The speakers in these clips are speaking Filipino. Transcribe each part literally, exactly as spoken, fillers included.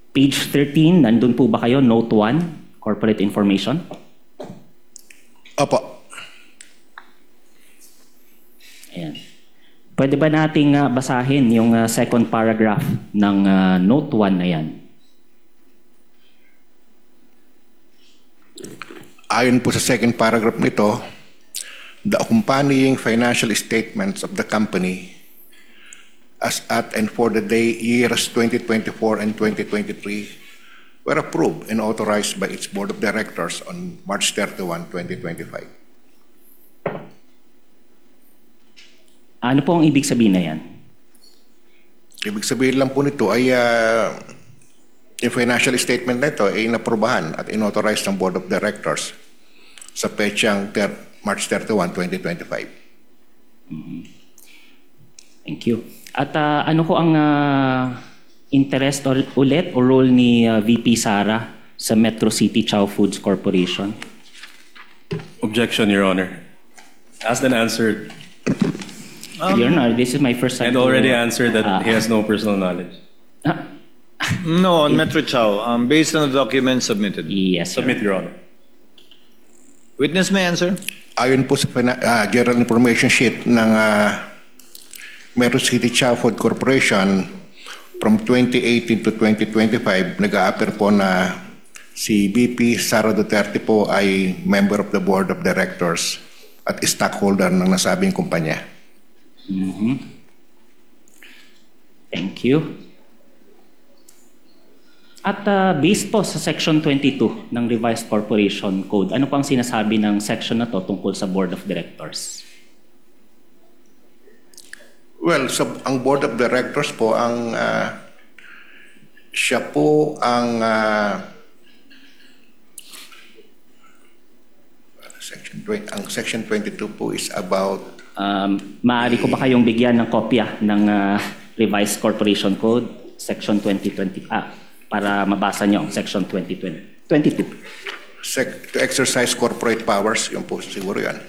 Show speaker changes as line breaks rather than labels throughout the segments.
Page thirteen, nandun po ba kayo? Note one, corporate information.
Opo.
Ayan. Pwede ba nating uh, basahin yung uh, second paragraph ng uh, note one na yan?
Ayon po sa second paragraph nito, the accompanying financial statements of the company as at and for the day years twenty twenty-four and twenty twenty-three were approved and authorized by its board of directors on March thirty-first, twenty twenty-five.
Ano po ang ibig sabihin na yan?
Ibig sabihin lang po nito ay uh, yung financial statement nito ay inaprubahan at inauthorize ng board of directors sa petsang March thirty-first, twenty twenty-five.
Mm-hmm. Thank you. At uh, ano ko ang uh, interest ulit o role ni uh, V P Sara sa Metro City Chow Foods Corporation?
Objection, Your Honor. Asked and answered.
Um, Your Honor, this is my first time.
And already
to,
answered that
uh,
he has no personal knowledge.
Uh,
No, on Metro Chow, um, based on the documents submitted.
Yes,
Submit, Your Honor.
Witness may answer.
Ayon po sa uh, general information sheet ng uh, Metro City Chow Food Corporation from twenty eighteen to twenty twenty-five, nag-a-appear po na si V P Sara Duterte po ay member of the board of directors at stockholder ng nasabing kumpanya.
Mm-hmm. Thank you. At uh, based po sa Section twenty-two ng Revised Corporation Code, ano pang sinasabi ng section na to tungkol sa Board of Directors?
Well, so, ang board of directors po, ang uh, siya po ang uh, section twenty, ang section twenty-two po is about
Um, maaari ko ba kayong bigyan ng kopya ng uh, Revised Corporation Code, Section twenty twenty, ah, para mabasa nyo ang Section twenty twenty-two.
sec, to exercise corporate powers, yun po siguro yan.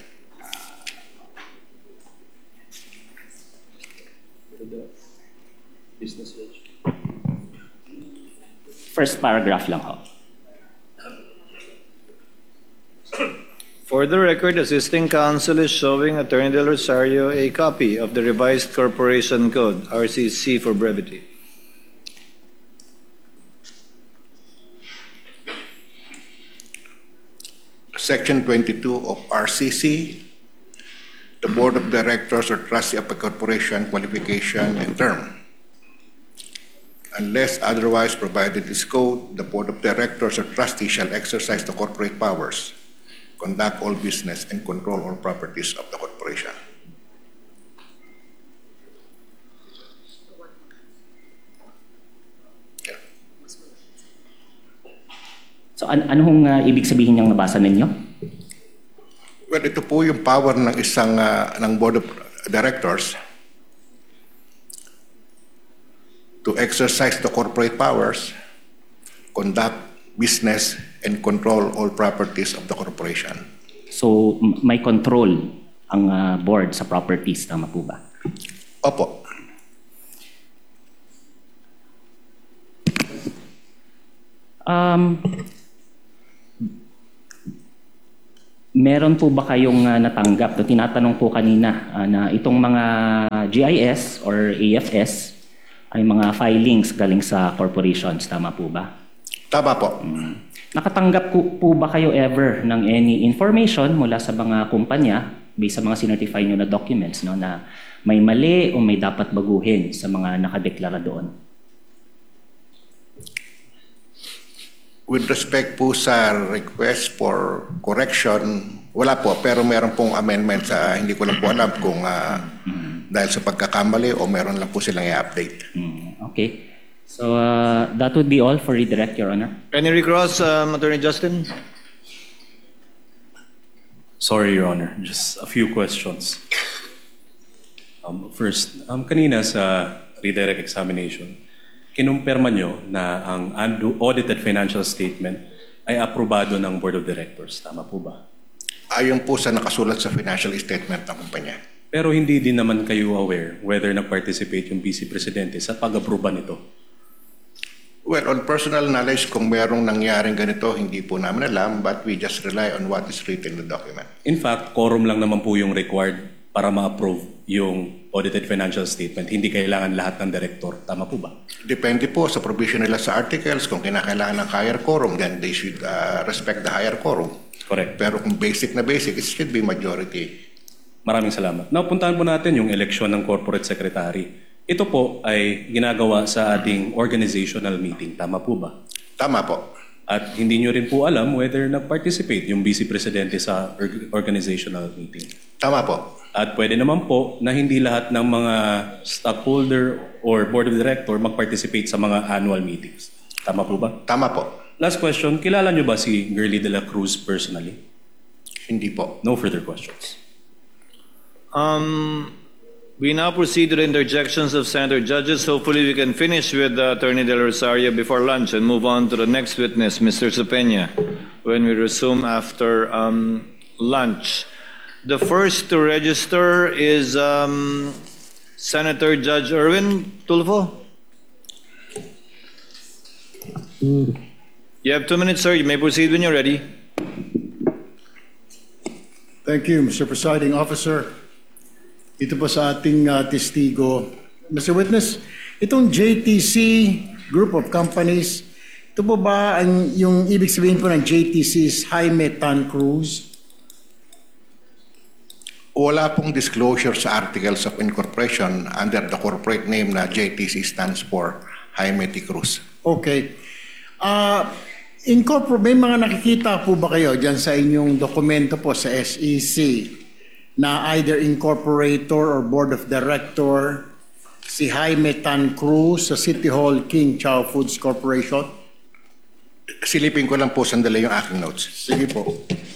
First paragraph lang ho.
For the record, assisting counsel is showing Attorney Del Rosario a copy of the revised Corporation Code, R C C for brevity.
Section twenty-two of R C C, the board of directors or trustee of a corporation qualification and term. Unless otherwise provided in this code, the board of directors or trustee shall exercise the corporate powers, conduct all business, and control all properties of the corporation. Yeah.
So an anong uh, ibig sabihin niyang nabasa ninyo?
Well, ito po yung power ng isang uh, ng board of directors to exercise the corporate powers, conduct business, and control all properties of the corporation.
So may control ang uh, board sa properties, tama po ba?
Opo.
Um, meron po ba kayong uh, natanggap? No, tinatanong po kanina uh, na itong mga G I S or A F S ay mga filings galing sa corporations, tama po ba?
Tama po.
Hmm. Nakatanggap po, po ba kayo ever ng any information mula sa mga kumpanya based sa mga sinertify nyo na documents, no, na may mali o may dapat baguhin sa mga nakadeklara doon?
With respect po sa request for correction, wala po. Pero meron pong amendment sa hindi ko lang po alam kung uh, mm-hmm. dahil sa pagkakamali o meron lang po silang i-update.
Mm, okay. So uh, that would be all for redirect, Your Honor.
Any recross, um, Attorney Justin?
Sorry, Your Honor. Just a few questions. Um, first, um, kanina sa redirect examination, kinumpirma nyo na ang audited financial statement ay aprobado ng Board of Directors. Tama po ba?
Ayon po sa nakasulat sa financial statement ng kumpanya.
Pero hindi din naman kayo aware whether nag-participate yung Vice Presidente sa pag-aproba nito.
Well, on personal knowledge, kung merong nangyaring ganito, hindi po namin alam, but we just rely on what is written in the document.
In fact, quorum lang naman po yung required para ma-approve yung audited financial statement. Hindi kailangan lahat ng director. Tama po ba?
Depende po sa provision nila sa articles. Kung kinakailangan ng higher quorum, then they should uh, respect the higher quorum.
Correct.
Pero kung basic na basic, it should be majority.
Maraming salamat. Now, puntahan po natin yung eleksyon ng corporate secretary. Ito po ay ginagawa sa ating organizational meeting. Tama po ba?
Tama po.
At hindi nyo rin po alam whether nag-participate yung Vice Presidente sa org- organizational meeting.
Tama po.
At pwede naman po na hindi lahat ng mga stockholder or board of director mag-participate sa mga annual meetings. Tama po ba?
Tama po.
Last question, kilala nyo ba si Girlie de la Cruz personally?
Hindi po.
No further questions.
Um, we now proceed to the interjections of Senator Judges. Hopefully we can finish with uh, Attorney Del Rosario before lunch and move on to the next witness, Mister Cepena, when we resume after um, lunch. The first to register is um, Senator Judge Erwin Tulfo. You have two minutes, sir. You may proceed when you're ready.
Thank you, Mister Presiding Officer. Ito po sa ating uh, testigo. Mister Witness, itong J T C group of companies, ito po ba ang, yung ibig sabihin po ng J T C is Jaime Tan Cruz?
Wala pong disclosure sa articles of incorporation under the corporate name na J T C stands for Jaime T. Cruz.
Okay. Uh, incorporate, may mga nakikita po ba kayo dyan sa inyong dokumento po sa S E C na either incorporator or board of director si Jaime Tan Cruz sa City Hall King Chow Foods Corporation?
Silipin ko lang po sandali yung aking notes.
Sige po.